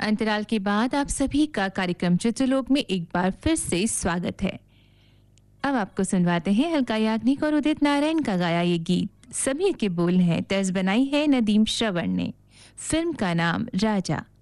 अंतराल के बाद आप सभी का कार्यक्रम चित्रलोक में एक बार फिर से स्वागत है। अब आपको सुनवाते हैं हल्का याग्निक और उदित नारायण का गाया ये गीत। सभी के बोल हैं, तर्ज बनाई है नदीम श्रवण ने। फिल्म का नाम राजा।